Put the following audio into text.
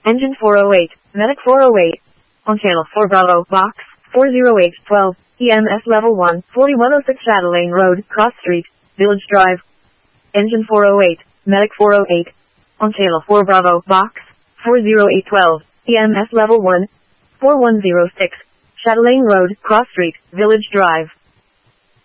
Engine 408, Medic 408. On channel 4 Bravo, box 40812, EMS level 1, 4106 Chatelaine Road, Cross Street, Village Drive. Engine 408, Medic 408. On channel 4 Bravo, box 40812, EMS level 1, 4106, Chatelaine Road, Cross Street, Village Drive.